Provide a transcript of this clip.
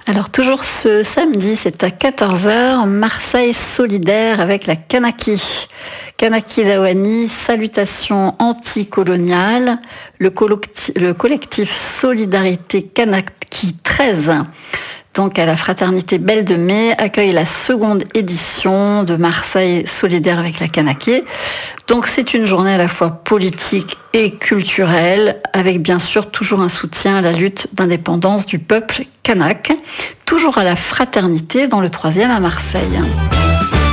Alors toujours ce samedi, c'est à 14h, Marseille solidaire avec la Kanaki. Kanaki Dawani, salutations anticoloniales, le collectif Solidarité Kanaki 13, donc à la Fraternité Belle de Mai, accueille la seconde édition de Marseille solidaire avec la Kanaki. Donc c'est une journée à la fois politique et culturelle, avec bien sûr toujours un soutien à la lutte d'indépendance du peuple kanak, toujours à la Fraternité dans le 3e à Marseille.